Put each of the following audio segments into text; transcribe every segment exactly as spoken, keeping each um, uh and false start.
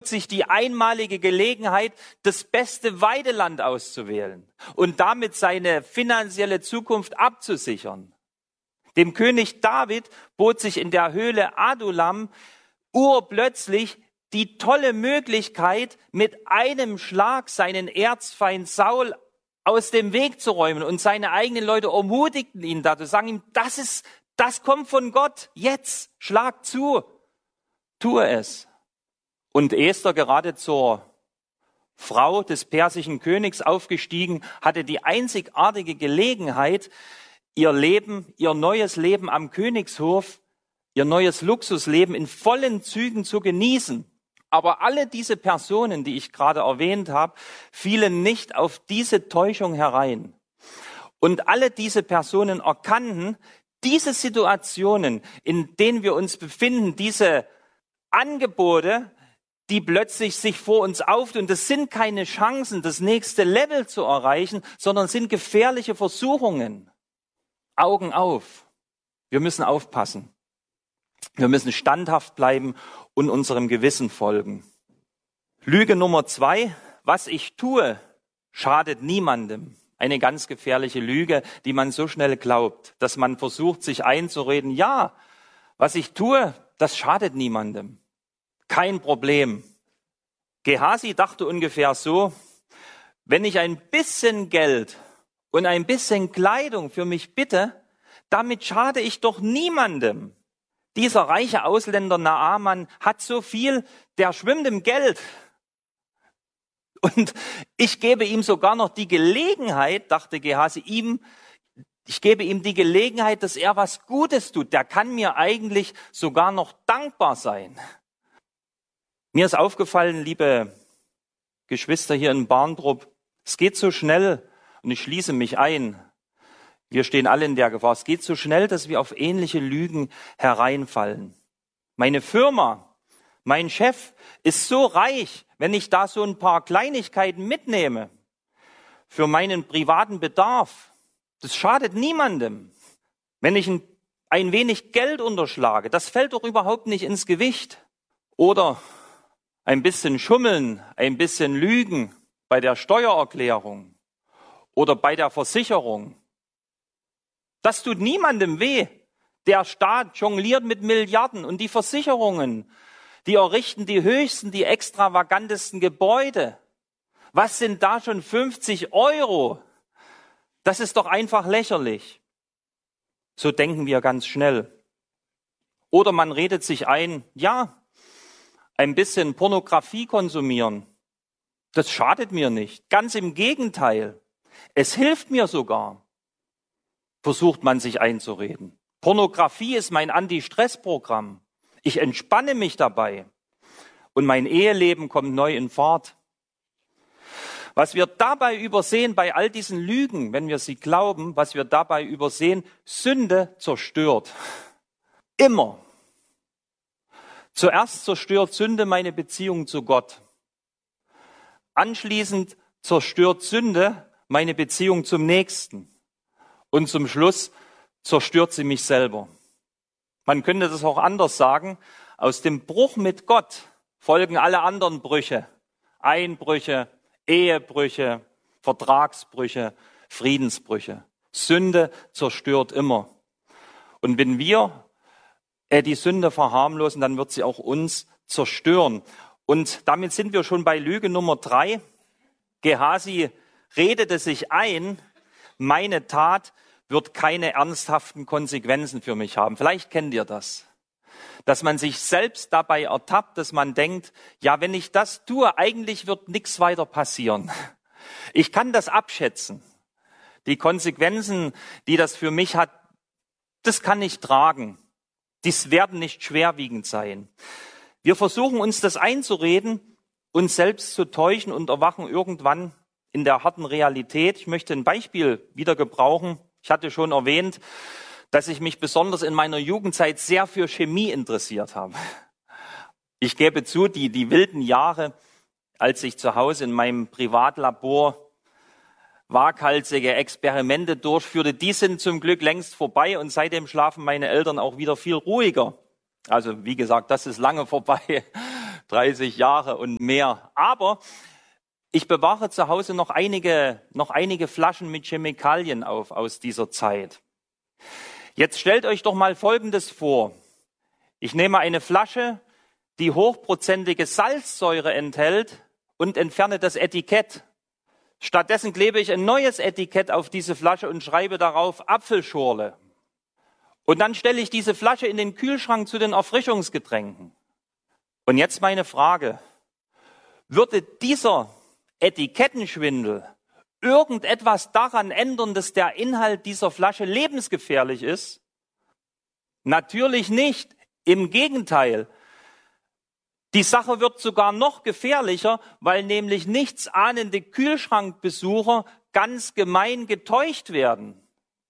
sich die einmalige Gelegenheit, das beste Weideland auszuwählen und damit seine finanzielle Zukunft abzusichern. Dem König David bot sich in der Höhle Adullam urplötzlich die tolle Möglichkeit, mit einem Schlag seinen Erzfeind Saul aus dem Weg zu räumen. Und seine eigenen Leute ermutigten ihn dazu, sagen ihm, das ist, das kommt von Gott. Jetzt, schlag zu, tue es. Und Esther, gerade zur Frau des persischen Königs aufgestiegen, hatte die einzigartige Gelegenheit, ihr Leben, ihr neues Leben am Königshof, ihr neues Luxusleben in vollen Zügen zu genießen. Aber alle diese Personen, die ich gerade erwähnt habe, fielen nicht auf diese Täuschung herein. Und alle diese Personen erkannten, diese Situationen, in denen wir uns befinden, diese Angebote, die plötzlich sich vor uns auftun, das sind keine Chancen, das nächste Level zu erreichen, sondern sind gefährliche Versuchungen. Augen auf. Wir müssen aufpassen. Wir müssen standhaft bleiben und unserem Gewissen folgen. Lüge Nummer zwei, was ich tue, schadet niemandem. Eine ganz gefährliche Lüge, die man so schnell glaubt, dass man versucht, sich einzureden, ja, was ich tue, das schadet niemandem. Kein Problem. Gehasi dachte ungefähr so, wenn ich ein bisschen Geld und ein bisschen Kleidung für mich bitte, damit schade ich doch niemandem. Dieser reiche Ausländer Naaman hat so viel, der schwimmt im Geld. Und ich gebe ihm sogar noch die Gelegenheit, dachte Gehasi, ihm, ich gebe ihm die Gelegenheit, dass er was Gutes tut. Der kann mir eigentlich sogar noch dankbar sein. Mir ist aufgefallen, liebe Geschwister hier in Barndrup, es geht so schnell, und ich schließe mich ein, wir stehen alle in der Gefahr, es geht so schnell, dass wir auf ähnliche Lügen hereinfallen. Meine Firma, mein Chef ist so reich, wenn ich da so ein paar Kleinigkeiten mitnehme für meinen privaten Bedarf, das schadet niemandem. Wenn ich ein, ein wenig Geld unterschlage, das fällt doch überhaupt nicht ins Gewicht. Oder ein bisschen schummeln, ein bisschen lügen bei der Steuererklärung oder bei der Versicherung. Das tut niemandem weh. Der Staat jongliert mit Milliarden und die Versicherungen, die errichten die höchsten, die extravagantesten Gebäude. Was sind da schon fünfzig Euro? Das ist doch einfach lächerlich. So denken wir ganz schnell. Oder man redet sich ein, ja, ein bisschen Pornografie konsumieren, das schadet mir nicht. Ganz im Gegenteil, es hilft mir sogar, versucht man sich einzureden. Pornografie ist mein Anti-Stress-Programm. Ich entspanne mich dabei und mein Eheleben kommt neu in Fahrt. Was wir dabei übersehen bei all diesen Lügen, wenn wir sie glauben, was wir dabei übersehen, Sünde zerstört. Immer. Zuerst zerstört Sünde meine Beziehung zu Gott. Anschließend zerstört Sünde meine Beziehung zum Nächsten. Und zum Schluss zerstört sie mich selber. Man könnte das auch anders sagen. Aus dem Bruch mit Gott folgen alle anderen Brüche. Einbrüche, Ehebrüche, Vertragsbrüche, Friedensbrüche. Sünde zerstört immer. Und wenn wir die Sünde verharmlosen, dann wird sie auch uns zerstören. Und damit sind wir schon bei Lüge Nummer drei. Gehasi redete sich ein, meine Tat wird keine ernsthaften Konsequenzen für mich haben. Vielleicht kennt ihr das. Dass man sich selbst dabei ertappt, dass man denkt, ja, wenn ich das tue, eigentlich wird nichts weiter passieren. Ich kann das abschätzen. Die Konsequenzen, die das für mich hat, das kann ich tragen. Dies werden nicht schwerwiegend sein. Wir versuchen uns das einzureden, uns selbst zu täuschen und erwachen irgendwann in der harten Realität. Ich möchte ein Beispiel wieder gebrauchen. Ich hatte schon erwähnt, dass ich mich besonders in meiner Jugendzeit sehr für Chemie interessiert habe. Ich gebe zu, die, die wilden Jahre, als ich zu Hause in meinem Privatlabor waghalsige Experimente durchführte, die sind zum Glück längst vorbei und seitdem schlafen meine Eltern auch wieder viel ruhiger. Also wie gesagt, das ist lange vorbei. dreißig Jahre und mehr. Aber ich bewahre zu Hause noch einige, noch einige Flaschen mit Chemikalien auf aus dieser Zeit. Jetzt stellt euch doch mal Folgendes vor. Ich nehme eine Flasche, die hochprozentige Salzsäure enthält und entferne das Etikett. Stattdessen klebe ich ein neues Etikett auf diese Flasche und schreibe darauf Apfelschorle. Und dann stelle ich diese Flasche in den Kühlschrank zu den Erfrischungsgetränken. Und jetzt meine Frage: Würde dieser Etikettenschwindel irgendetwas daran ändern, dass der Inhalt dieser Flasche lebensgefährlich ist? Natürlich nicht. Im Gegenteil. Die Sache wird sogar noch gefährlicher, weil nämlich nichtsahnende Kühlschrankbesucher ganz gemein getäuscht werden.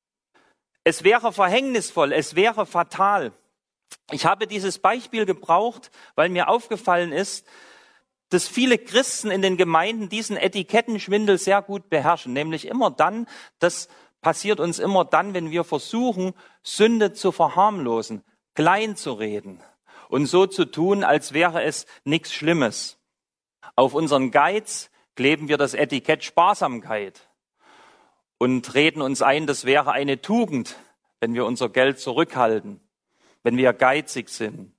Es wäre verhängnisvoll, es wäre fatal. Ich habe dieses Beispiel gebraucht, weil mir aufgefallen ist, dass viele Christen in den Gemeinden diesen Etikettenschwindel sehr gut beherrschen. Nämlich immer dann, das passiert uns immer dann, wenn wir versuchen, Sünde zu verharmlosen, klein zu reden und so zu tun, als wäre es nichts Schlimmes. Auf unseren Geiz kleben wir das Etikett Sparsamkeit und reden uns ein, das wäre eine Tugend, wenn wir unser Geld zurückhalten, wenn wir geizig sind.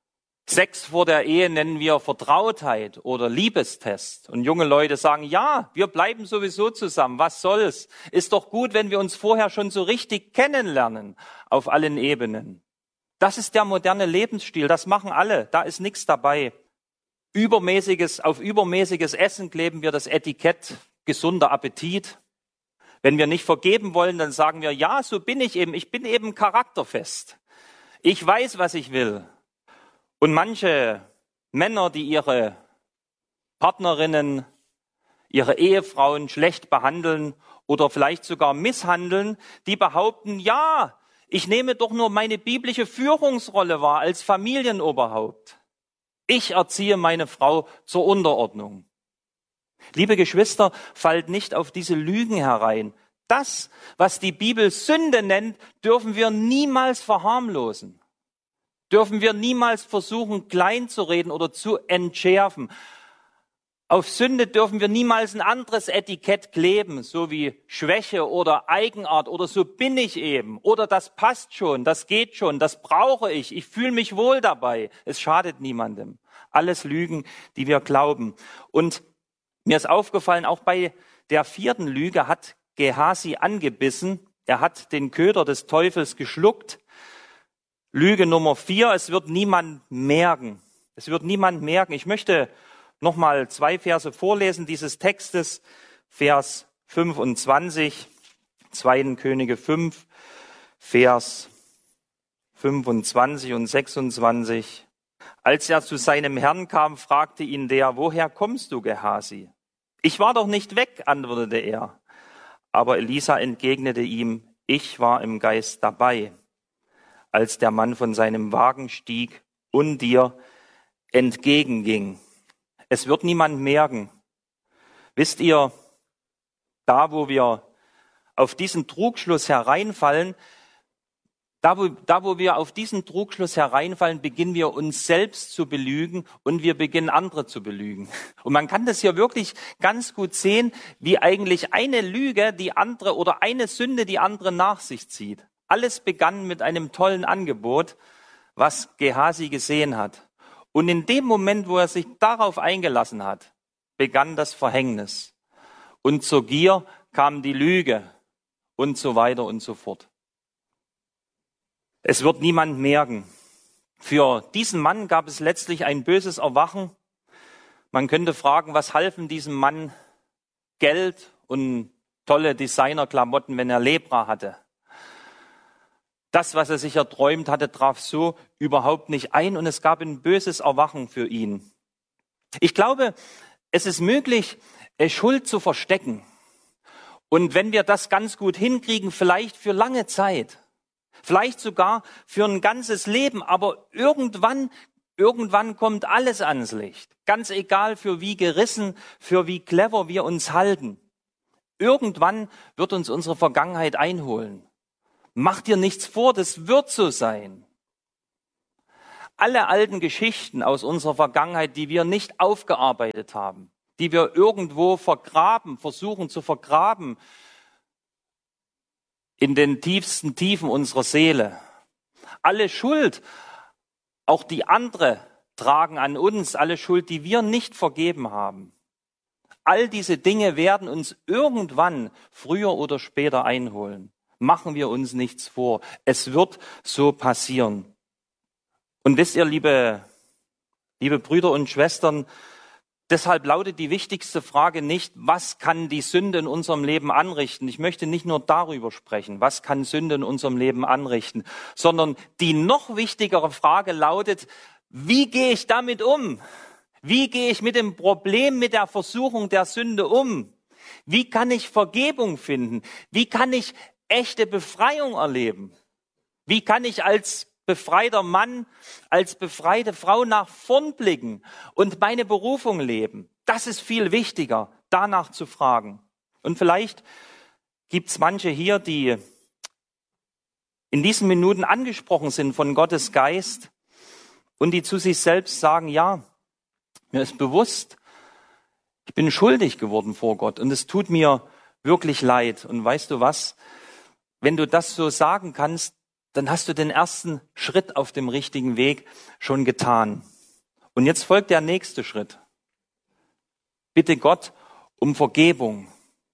Sex vor der Ehe nennen wir Vertrautheit oder Liebestest. Und junge Leute sagen, ja, wir bleiben sowieso zusammen, was soll's? Ist doch gut, wenn wir uns vorher schon so richtig kennenlernen, auf allen Ebenen. Das ist der moderne Lebensstil, das machen alle, da ist nichts dabei. Übermäßiges, auf übermäßiges Essen kleben wir das Etikett gesunder Appetit. Wenn wir nicht vergeben wollen, dann sagen wir, ja, so bin ich eben, ich bin eben charakterfest. Ich weiß, was ich will. Und manche Männer, die ihre Partnerinnen, ihre Ehefrauen schlecht behandeln oder vielleicht sogar misshandeln, die behaupten, ja, ich nehme doch nur meine biblische Führungsrolle wahr als Familienoberhaupt. Ich erziehe meine Frau zur Unterordnung. Liebe Geschwister, fallt nicht auf diese Lügen herein. Das, was die Bibel Sünde nennt, dürfen wir niemals verharmlosen. Dürfen wir niemals versuchen, klein zu reden oder zu entschärfen. Auf Sünde dürfen wir niemals ein anderes Etikett kleben, so wie Schwäche oder Eigenart oder so bin ich eben oder das passt schon, das geht schon, das brauche ich, ich fühle mich wohl dabei. Es schadet niemandem. Alles Lügen, die wir glauben. Und mir ist aufgefallen, auch bei der vierten Lüge hat Gehasi angebissen. Er hat den Köder des Teufels geschluckt. Lüge Nummer vier, es wird niemand merken. Es wird niemand merken. Ich möchte nochmal zwei Verse vorlesen dieses Textes, Vers fünfundzwanzig, zweiten Könige fünf, Vers fünfundzwanzig und sechsundzwanzig. Als er zu seinem Herrn kam, fragte ihn der, woher kommst du, Gehasi? Ich war doch nicht weg, antwortete er. Aber Elisa entgegnete ihm, ich war im Geist dabei, als der Mann von seinem Wagen stieg und dir entgegenging. Es wird niemand merken. Wisst ihr, da wo wir auf diesen Trugschluss hereinfallen, da wo, da wo wir auf diesen Trugschluss hereinfallen, beginnen wir uns selbst zu belügen und wir beginnen andere zu belügen. Und man kann das hier wirklich ganz gut sehen, wie eigentlich eine Lüge die andere oder eine Sünde die andere nach sich zieht. Alles begann mit einem tollen Angebot, was Gehasi gesehen hat. Und in dem Moment, wo er sich darauf eingelassen hat, begann das Verhängnis. Und zur Gier kam die Lüge und so weiter und so fort. Es wird niemand merken. Für diesen Mann gab es letztlich ein böses Erwachen. Man könnte fragen, was halfen diesem Mann Geld und tolle Designerklamotten, wenn er Lepra hatte? Das, was er sich erträumt hatte, traf so überhaupt nicht ein und es gab ein böses Erwachen für ihn. Ich glaube, es ist möglich, Schuld zu verstecken. Und wenn wir das ganz gut hinkriegen, vielleicht für lange Zeit, vielleicht sogar für ein ganzes Leben, aber irgendwann, irgendwann kommt alles ans Licht. Ganz egal, für wie gerissen, für wie clever wir uns halten. Irgendwann wird uns unsere Vergangenheit einholen. Mach dir nichts vor, das wird so sein. alle alten Geschichten aus unserer Vergangenheit, die wir nicht aufgearbeitet haben, die wir irgendwo vergraben, versuchen zu vergraben, in den tiefsten Tiefen unserer Seele. Alle Schuld, auch die andere tragen an uns, alle Schuld, die wir nicht vergeben haben. All diese Dinge werden uns irgendwann früher oder später einholen. Machen wir uns nichts vor. Es wird so passieren. Und wisst ihr, liebe, liebe Brüder und Schwestern, deshalb lautet die wichtigste Frage nicht, was kann die Sünde in unserem Leben anrichten? Ich möchte nicht nur darüber sprechen, was kann Sünde in unserem Leben anrichten, sondern die noch wichtigere Frage lautet, wie gehe ich damit um? Wie gehe ich mit dem Problem, mit der Versuchung der Sünde um? Wie kann ich Vergebung finden? Wie kann ich echte Befreiung erleben? Wie kann ich als befreiter Mann, als befreite Frau nach vorn blicken und meine Berufung leben? Das ist viel wichtiger, danach zu fragen. Und vielleicht gibt es manche hier, die in diesen Minuten angesprochen sind von Gottes Geist und die zu sich selbst sagen, ja, mir ist bewusst, ich bin schuldig geworden vor Gott und es tut mir wirklich leid. Und weißt du was? Wenn du das so sagen kannst, dann hast du den ersten Schritt auf dem richtigen Weg schon getan. Und jetzt folgt der nächste Schritt. Bitte Gott um Vergebung.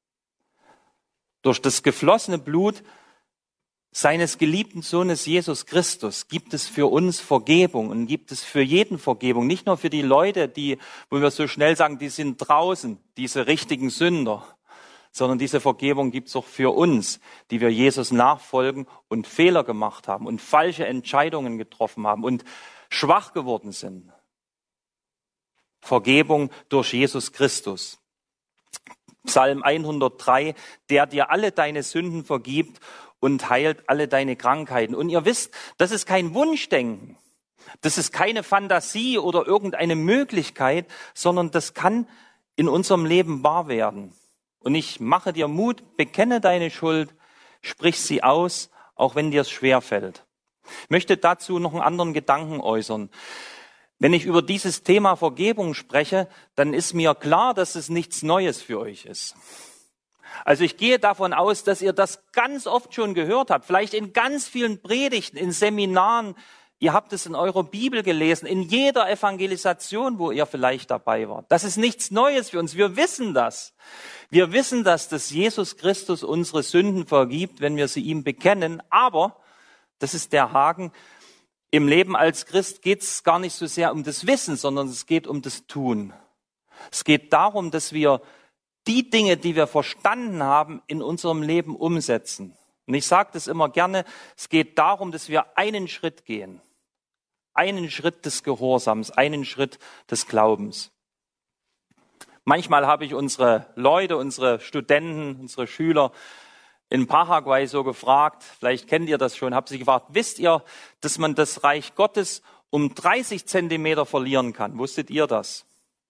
Durch das geflossene Blut seines geliebten Sohnes Jesus Christus gibt es für uns Vergebung und gibt es für jeden Vergebung. Nicht nur für die Leute, die, wo wir so schnell sagen, die sind draußen, diese richtigen Sünder, sondern diese Vergebung gibt es auch für uns, die wir Jesus nachfolgen und Fehler gemacht haben und falsche Entscheidungen getroffen haben und schwach geworden sind. Vergebung durch Jesus Christus. Psalm hundertdrei, der dir alle deine Sünden vergibt und heilt alle deine Krankheiten. Und ihr wisst, das ist kein Wunschdenken, das ist keine Fantasie oder irgendeine Möglichkeit, sondern das kann in unserem Leben wahr werden. Und ich mache dir Mut, bekenne deine Schuld, sprich sie aus, auch wenn dir es schwerfällt. Ich möchte dazu noch einen anderen Gedanken äußern. Wenn ich über dieses Thema Vergebung spreche, dann ist mir klar, dass es nichts Neues für euch ist. Also ich gehe davon aus, dass ihr das ganz oft schon gehört habt, vielleicht in ganz vielen Predigten, in Seminaren. Ihr habt es in eurer Bibel gelesen, in jeder Evangelisation, wo ihr vielleicht dabei wart. Das ist nichts Neues für uns. Wir wissen das. Wir wissen das, dass Jesus Christus unsere Sünden vergibt, wenn wir sie ihm bekennen. Aber, das ist der Haken, im Leben als Christ geht es gar nicht so sehr um das Wissen, sondern es geht um das Tun. Es geht darum, dass wir die Dinge, die wir verstanden haben, in unserem Leben umsetzen. Und ich sage das immer gerne, es geht darum, dass wir einen Schritt gehen. Einen Schritt des Gehorsams, einen Schritt des Glaubens. Manchmal habe ich unsere Leute, unsere Studenten, unsere Schüler in Paraguay so gefragt, vielleicht kennt ihr das schon, habe sie gefragt, wisst ihr, dass man das Reich Gottes um dreißig Zentimeter verlieren kann? Wusstet ihr das?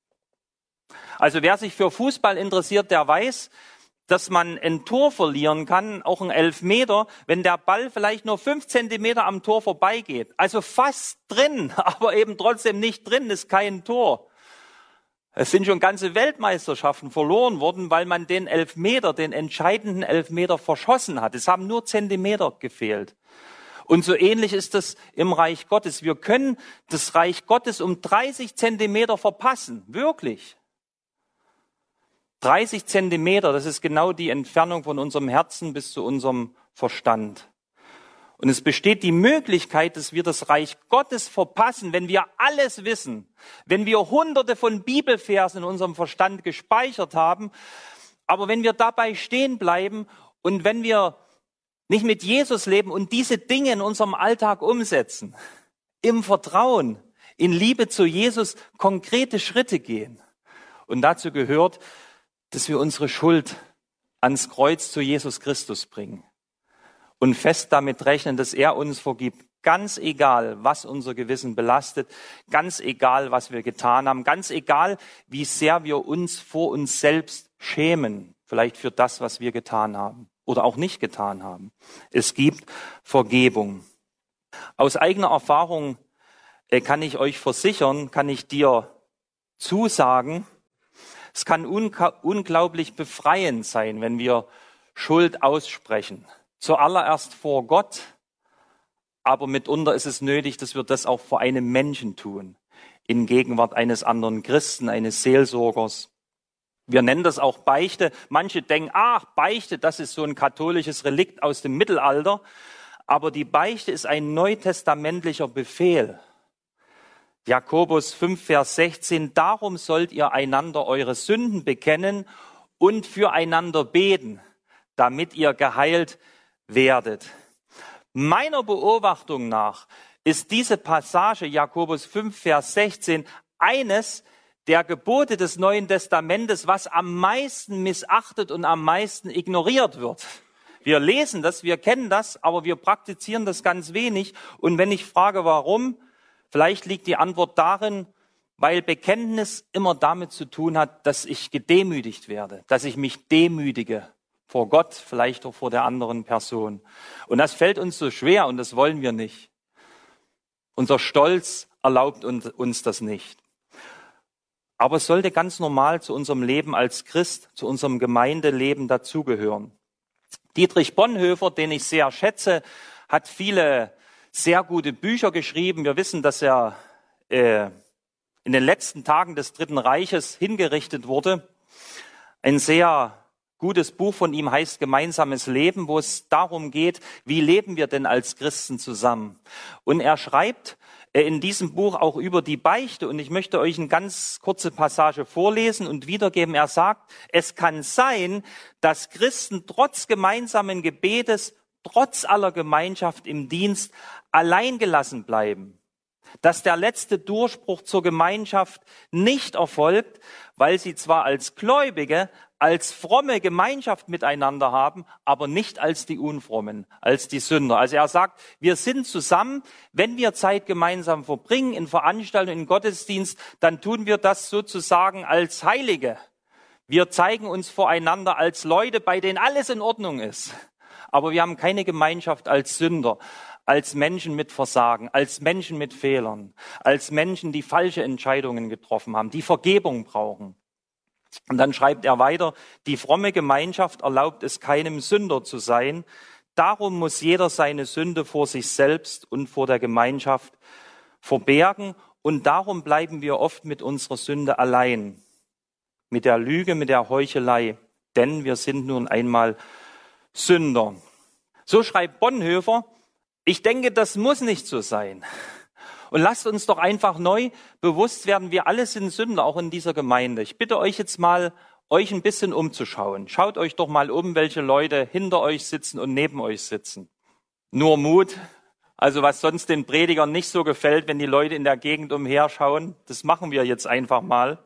Also wer sich für Fußball interessiert, der weiß, dass man ein Tor verlieren kann, auch ein Elfmeter, wenn der Ball vielleicht nur fünf Zentimeter am Tor vorbeigeht. Also fast drin, aber eben trotzdem nicht drin, ist kein Tor. Es sind schon ganze Weltmeisterschaften verloren worden, weil man den Elfmeter, den entscheidenden Elfmeter verschossen hat. Es haben nur Zentimeter gefehlt. Und so ähnlich ist das im Reich Gottes. Wir können das Reich Gottes um dreißig Zentimeter verpassen, wirklich. dreißig Zentimeter, das ist genau die Entfernung von unserem Herzen bis zu unserem Verstand. Und es besteht die Möglichkeit, dass wir das Reich Gottes verpassen, wenn wir alles wissen, wenn wir hunderte von Bibelversen in unserem Verstand gespeichert haben, aber wenn wir dabei stehen bleiben und wenn wir nicht mit Jesus leben und diese Dinge in unserem Alltag umsetzen, im Vertrauen, in Liebe zu Jesus konkrete Schritte gehen. Und dazu gehört, dass wir unsere Schuld ans Kreuz zu Jesus Christus bringen und fest damit rechnen, dass er uns vergibt. Ganz egal, was unser Gewissen belastet, ganz egal, was wir getan haben, ganz egal, wie sehr wir uns vor uns selbst schämen, vielleicht für das, was wir getan haben oder auch nicht getan haben. Es gibt Vergebung. Aus eigener Erfahrung äh, kann ich euch versichern, kann ich dir zusagen, es kann unka- unglaublich befreiend sein, wenn wir Schuld aussprechen. Zuallererst vor Gott, aber mitunter ist es nötig, dass wir das auch vor einem Menschen tun, in Gegenwart eines anderen Christen, eines Seelsorgers. Wir nennen das auch Beichte. Manche denken, ach, Beichte, das ist so ein katholisches Relikt aus dem Mittelalter. Aber die Beichte ist ein neutestamentlicher Befehl. Jakobus fünf, Vers sechzehn, darum sollt ihr einander eure Sünden bekennen und füreinander beten, damit ihr geheilt werdet. Meiner Beobachtung nach ist diese Passage, Jakobus fünf, Vers sechzehn, eines der Gebote des Neuen Testamentes, was am meisten missachtet und am meisten ignoriert wird. Wir lesen das, wir kennen das, aber wir praktizieren das ganz wenig. Und wenn ich frage, warum, vielleicht liegt die Antwort darin, weil Bekenntnis immer damit zu tun hat, dass ich gedemütigt werde, dass ich mich demütige vor Gott, vielleicht auch vor der anderen Person. Und das fällt uns so schwer und das wollen wir nicht. Unser Stolz erlaubt uns das nicht. Aber es sollte ganz normal zu unserem Leben als Christ, zu unserem Gemeindeleben dazugehören. Dietrich Bonhoeffer, den ich sehr schätze, hat viele sehr gute Bücher geschrieben. Wir wissen, dass er äh, in den letzten Tagen des Dritten Reiches hingerichtet wurde. Ein sehr gutes Buch von ihm heißt Gemeinsames Leben, wo es darum geht, wie leben wir denn als Christen zusammen. Und er schreibt in diesem Buch auch über die Beichte und ich möchte euch eine ganz kurze Passage vorlesen und wiedergeben. Er sagt, es kann sein, dass Christen trotz gemeinsamen Gebetes, trotz aller Gemeinschaft im Dienst allein gelassen bleiben. Dass der letzte Durchbruch zur Gemeinschaft nicht erfolgt, weil sie zwar als Gläubige, als fromme Gemeinschaft miteinander haben, aber nicht als die Unfrommen, als die Sünder. Also er sagt, wir sind zusammen, wenn wir Zeit gemeinsam verbringen, in Veranstaltungen, in Gottesdienst, dann tun wir das sozusagen als Heilige. Wir zeigen uns voreinander als Leute, bei denen alles in Ordnung ist. Aber wir haben keine Gemeinschaft als Sünder, als Menschen mit Versagen, als Menschen mit Fehlern, als Menschen, die falsche Entscheidungen getroffen haben, die Vergebung brauchen. Und dann schreibt er weiter, die fromme Gemeinschaft erlaubt es keinem Sünder zu sein. Darum muss jeder seine Sünde vor sich selbst und vor der Gemeinschaft verbergen. Und darum bleiben wir oft mit unserer Sünde allein, mit der Lüge, mit der Heuchelei. Denn wir sind nun einmal Sünder. So schreibt Bonhoeffer. Ich denke, das muss nicht so sein. Und lasst uns doch einfach neu bewusst werden, wir alle sind Sünder, auch in dieser Gemeinde. Ich bitte euch jetzt mal, euch ein bisschen umzuschauen. Schaut euch doch mal um, welche Leute hinter euch sitzen und neben euch sitzen. Nur Mut, also was sonst den Predigern nicht so gefällt, wenn die Leute in der Gegend umherschauen, das machen wir jetzt einfach mal.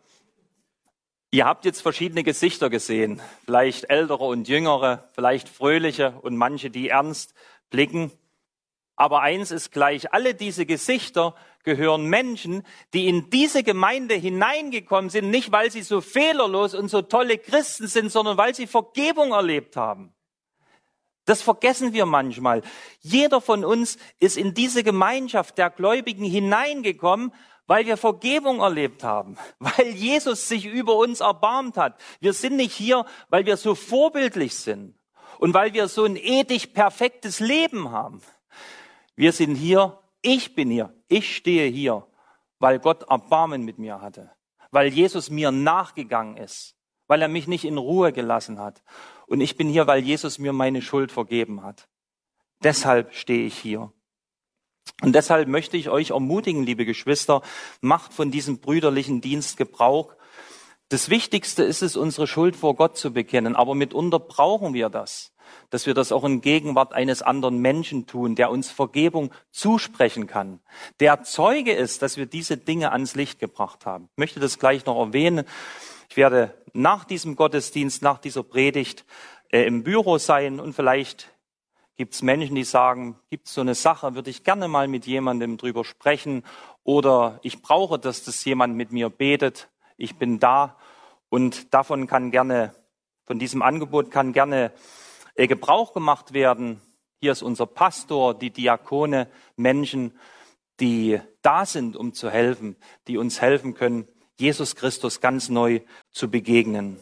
Ihr habt jetzt verschiedene Gesichter gesehen, vielleicht ältere und jüngere, vielleicht fröhliche und manche, die ernst blicken. Aber eins ist gleich, alle diese Gesichter gehören Menschen, die in diese Gemeinde hineingekommen sind, nicht weil sie so fehlerlos und so tolle Christen sind, sondern weil sie Vergebung erlebt haben. Das vergessen wir manchmal. Jeder von uns ist in diese Gemeinschaft der Gläubigen hineingekommen, weil wir Vergebung erlebt haben, weil Jesus sich über uns erbarmt hat. Wir sind nicht hier, weil wir so vorbildlich sind und weil wir so ein ethisch perfektes Leben haben. Wir sind hier, ich bin hier, ich stehe hier, weil Gott Erbarmen mit mir hatte, weil Jesus mir nachgegangen ist, weil er mich nicht in Ruhe gelassen hat. Und ich bin hier, weil Jesus mir meine Schuld vergeben hat. Deshalb stehe ich hier. Und deshalb möchte ich euch ermutigen, liebe Geschwister, macht von diesem brüderlichen Dienst Gebrauch. Das Wichtigste ist es, unsere Schuld vor Gott zu bekennen, aber mitunter brauchen wir das, dass wir das auch in Gegenwart eines anderen Menschen tun, der uns Vergebung zusprechen kann, der Zeuge ist, dass wir diese Dinge ans Licht gebracht haben. Ich möchte das gleich noch erwähnen. Ich werde nach diesem Gottesdienst, nach dieser Predigt äh, im Büro sein und vielleicht gibt es Menschen, die sagen, gibt es so eine Sache, würde ich gerne mal mit jemandem drüber sprechen oder ich brauche, dass das jemand mit mir betet. Ich bin da und davon kann gerne, von diesem Angebot kann gerne äh, Gebrauch gemacht werden. Hier ist unser Pastor, die Diakone, Menschen, die da sind, um zu helfen, die uns helfen können, Jesus Christus ganz neu zu begegnen.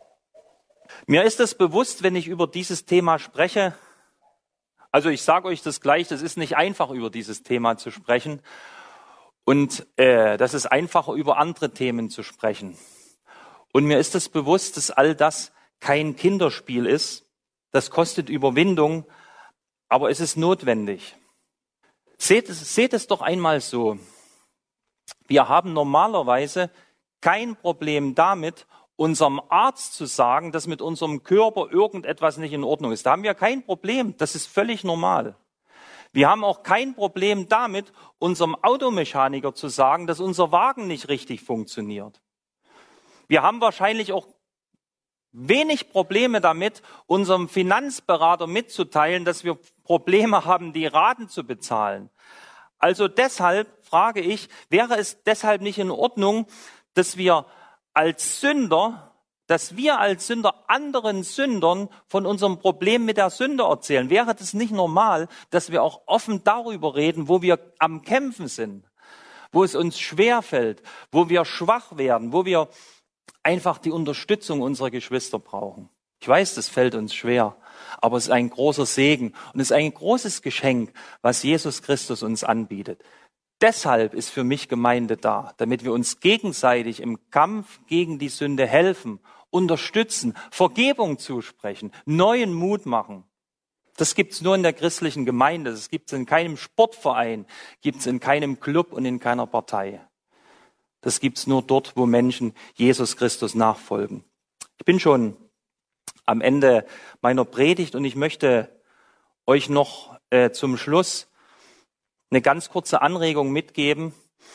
Mir ist es bewusst, wenn ich über dieses Thema spreche, also ich sage euch das gleich, das ist nicht einfach, über dieses Thema zu sprechen und äh, das ist einfacher, über andere Themen zu sprechen. Und mir ist es bewusst, dass all das kein Kinderspiel ist, das kostet Überwindung, aber es ist notwendig. Seht es, seht es doch einmal so. Wir haben normalerweise kein Problem damit, unserem Arzt zu sagen, dass mit unserem Körper irgendetwas nicht in Ordnung ist. Da haben wir kein Problem. Das ist völlig normal. Wir haben auch kein Problem damit, unserem Automechaniker zu sagen, dass unser Wagen nicht richtig funktioniert. Wir haben wahrscheinlich auch wenig Probleme damit, unserem Finanzberater mitzuteilen, dass wir Probleme haben, die Raten zu bezahlen. Also deshalb frage ich, wäre es deshalb nicht in Ordnung, dass wir als Sünder, dass wir als Sünder anderen Sündern von unserem Problem mit der Sünde erzählen? Wäre das nicht normal, dass wir auch offen darüber reden, wo wir am Kämpfen sind, wo es uns schwerfällt, wo wir schwach werden, wo wir einfach die Unterstützung unserer Geschwister brauchen? Ich weiß, das fällt uns schwer, aber es ist ein großer Segen und es ist ein großes Geschenk, was Jesus Christus uns anbietet. Deshalb ist für mich Gemeinde da, damit wir uns gegenseitig im Kampf gegen die Sünde helfen, unterstützen, Vergebung zusprechen, neuen Mut machen. Das gibt's nur in der christlichen Gemeinde, das gibt's in keinem Sportverein, gibt's in keinem Club und in keiner Partei. Das gibt's nur dort, wo Menschen Jesus Christus nachfolgen. Ich bin schon am Ende meiner Predigt und ich möchte euch noch äh, zum Schluss eine ganz kurze Anregung mitgeben.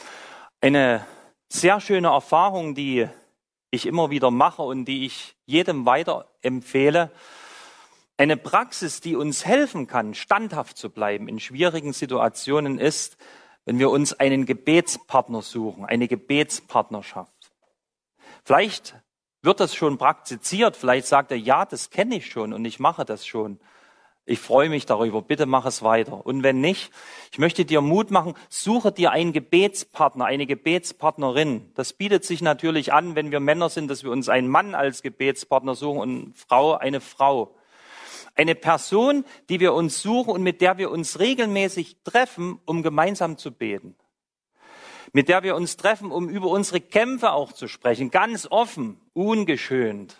Eine sehr schöne Erfahrung, die ich immer wieder mache und die ich jedem weiterempfehle. Eine Praxis, die uns helfen kann, standhaft zu bleiben in schwierigen Situationen, ist, wenn wir uns einen Gebetspartner suchen, eine Gebetspartnerschaft. Vielleicht wird das schon praktiziert, vielleicht sagt er, ja, das kenne ich schon und ich mache das schon. Ich freue mich darüber, bitte mach es weiter. Und wenn nicht, ich möchte dir Mut machen, suche dir einen Gebetspartner, eine Gebetspartnerin. Das bietet sich natürlich an, wenn wir Männer sind, dass wir uns einen Mann als Gebetspartner suchen und Frau eine Frau. Eine Person, die wir uns suchen und mit der wir uns regelmäßig treffen, um gemeinsam zu beten. Mit der wir uns treffen, um über unsere Kämpfe auch zu sprechen, ganz offen, ungeschönt.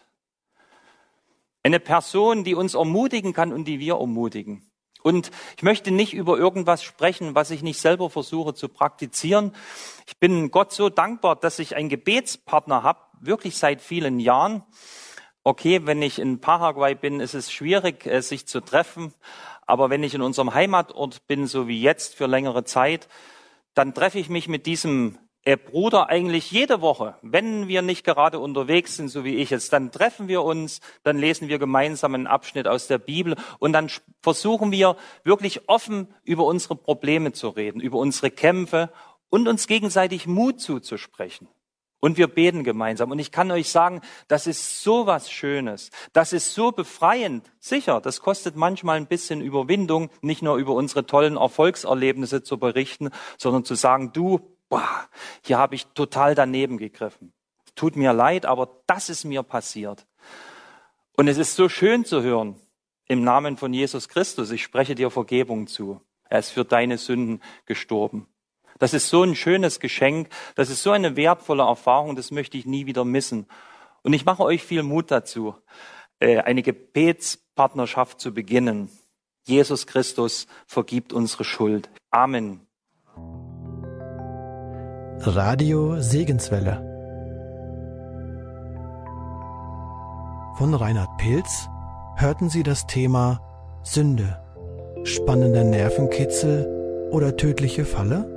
Eine Person, die uns ermutigen kann und die wir ermutigen. Und ich möchte nicht über irgendwas sprechen, was ich nicht selber versuche zu praktizieren. Ich bin Gott so dankbar, dass ich einen Gebetspartner habe, wirklich seit vielen Jahren. Okay, wenn ich in Paraguay bin, ist es schwierig, sich zu treffen. Aber wenn ich in unserem Heimatort bin, so wie jetzt für längere Zeit, dann treffe ich mich mit diesem Bruder eigentlich jede Woche. Wenn wir nicht gerade unterwegs sind, so wie ich jetzt, dann treffen wir uns, dann lesen wir gemeinsam einen Abschnitt aus der Bibel und dann versuchen wir wirklich offen über unsere Probleme zu reden, über unsere Kämpfe und uns gegenseitig Mut zuzusprechen. Und wir beten gemeinsam. Und ich kann euch sagen, das ist so was Schönes. Das ist so befreiend. Sicher, das kostet manchmal ein bisschen Überwindung, nicht nur über unsere tollen Erfolgserlebnisse zu berichten, sondern zu sagen, du, boah, hier habe ich total daneben gegriffen. Tut mir leid, aber das ist mir passiert. Und es ist so schön zu hören, im Namen von Jesus Christus, ich spreche dir Vergebung zu. Er ist für deine Sünden gestorben. Das ist so ein schönes Geschenk, das ist so eine wertvolle Erfahrung, das möchte ich nie wieder missen. Und ich mache euch viel Mut dazu, eine Gebetspartnerschaft zu beginnen. Jesus Christus vergibt unsere Schuld. Amen. Radio Segenswelle von Reinhard Pilz hörten Sie das Thema Sünde, spannender Nervenkitzel oder tödliche Falle?